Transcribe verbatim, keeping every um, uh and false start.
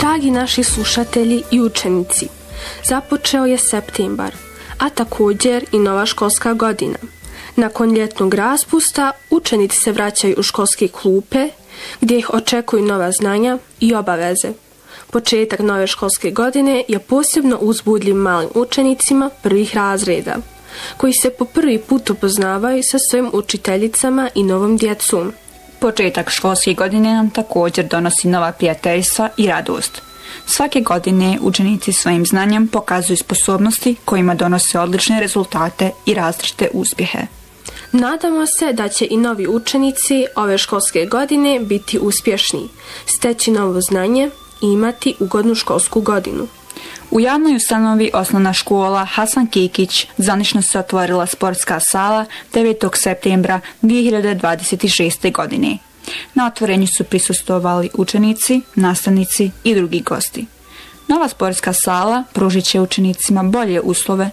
Dragi naši slušatelji i učenici, započeo je septembar, a također i nova školska godina. Nakon ljetnog raspusta učenici se vraćaju u školske klupe gdje ih očekuju nova znanja i obaveze. Početak nove školske godine je posebno uzbudljiv malim učenicima prvih razreda, koji se po prvi put upoznavaju sa svojim učiteljicama i novom djecom. Početak školske godine nam također donosi nova prijateljstva i radost. Svake godine učenici svojim znanjem pokazuju sposobnosti kojima donose odlične rezultate i različite uspjehe. Nadamo se da će i novi učenici ove školske godine biti uspješni, steći novo znanje i imati ugodnu školsku godinu. U javnoj ustanovi osnovna škola Hasan Kikić zvanično se otvorila sportska sala devetog septembra dvije hiljade dvadeset šeste. godine. Na otvorenju su prisustvovali učenici, nastavnici i drugi gosti. Nova sportska sala pružit će učenicima bolje uslove